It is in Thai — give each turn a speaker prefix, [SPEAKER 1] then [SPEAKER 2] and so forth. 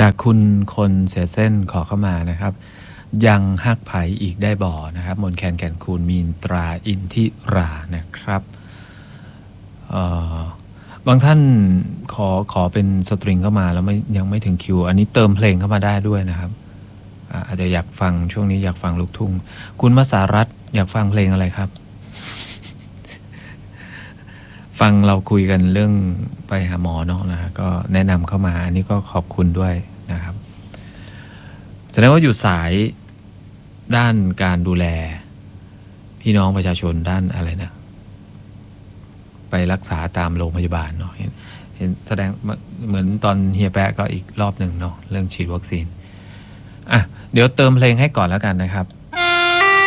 [SPEAKER 1] จากคุณคนเสียเส้นขอเข้ามานะครับ ยังฮักไผอีกได้บ่อนะครับมนแคนแก่นคูณมีนตราอินทิรานะครับบางท่านขอเป็นสตริงเข้ามาแล้วยังไม่ถึงคิวอันนี้เติมเพลงเข้ามาได้ด้วยนะครับอาจจะอยากฟังช่วงนี้อยากฟังลูกทุ่งคุณมสารัตน์อยากฟังเพลงอะไรครับ ฟังเราคุยกันเรื่องไปหาหมอเนาะนะก็แนะนำเข้ามาอันนี้ก็ขอบคุณด้วยนะครับแสดงว่าอยู่สายด้านการดูแลพี่น้องประชาชนด้านอะไรนะไปรักษาตามโรงพยาบาลเนาะเห็นแสดงเหมือนตอนเฮียแปะก็อีกรอบหนึ่งเนาะเรื่องฉีดวัคซีนเดี๋ยวเติมเพลงให้ก่อนแล้วกันนะครับ